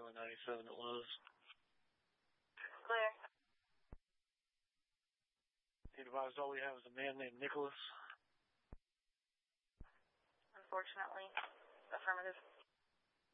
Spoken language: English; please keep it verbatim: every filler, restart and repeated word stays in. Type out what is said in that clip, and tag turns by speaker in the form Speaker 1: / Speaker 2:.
Speaker 1: Highway ninety-seven it was.
Speaker 2: Clear.
Speaker 1: He advised all we have is a man named Nicholas.
Speaker 2: Unfortunately. Affirmative.